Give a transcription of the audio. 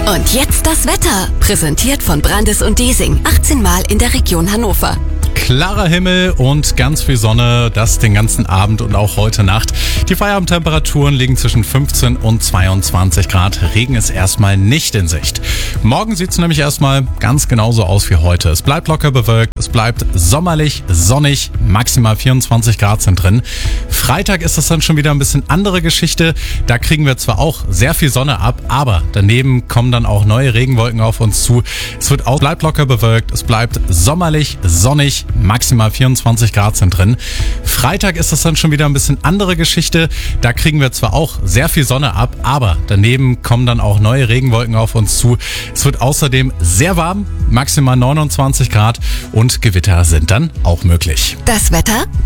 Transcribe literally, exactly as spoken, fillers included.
Und jetzt das Wetter, präsentiert von Brandes und Desing, achtzehn Mal in der Region Hannover. Klarer Himmel und ganz viel Sonne, das den ganzen Abend und auch heute Nacht. Die Feierabendtemperaturen liegen zwischen fünfzehn und zweiundzwanzig Grad. Regen ist erstmal nicht in Sicht. Morgen sieht es nämlich erstmal ganz genauso aus wie heute. Es bleibt locker bewölkt, es bleibt sommerlich, sonnig, maximal vierundzwanzig Grad sind drin. Freitag ist das dann schon wieder ein bisschen andere Geschichte. Da kriegen wir zwar auch sehr viel Sonne ab, aber daneben kommen dann auch neue Regenwolken auf uns zu. Es wird auch, bleibt locker bewölkt, es bleibt sommerlich, sonnig, maximal vierundzwanzig Grad sind drin. Freitag ist das dann schon wieder ein bisschen andere Geschichte. Da kriegen wir zwar auch sehr viel Sonne ab, aber daneben kommen dann auch neue Regenwolken auf uns zu. Es wird außerdem sehr warm, maximal neunundzwanzig Grad und Gewitter sind dann auch möglich. Das Wetter